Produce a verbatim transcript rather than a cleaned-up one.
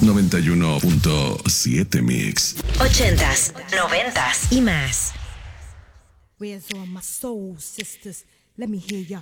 noventa y uno punto siete Mix. Ochentas, noventas y más. Where's all my soul sisters? Let me hear ya